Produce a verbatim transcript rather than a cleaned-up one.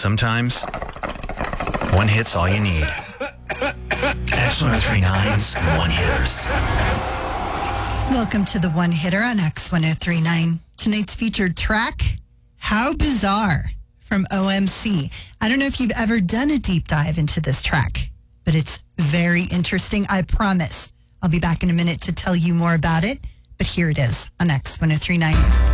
Sometimes, one hit's all you need. X one oh three nine's One Hitters. Welcome to the One Hitter on X one oh three nine. Tonight's featured track, How Bizarre, from O M C. I don't know if you've ever done a deep dive into this track, but it's very interesting, I promise. I'll be back in a minute to tell you more about it, but here it is on X one oh three nine.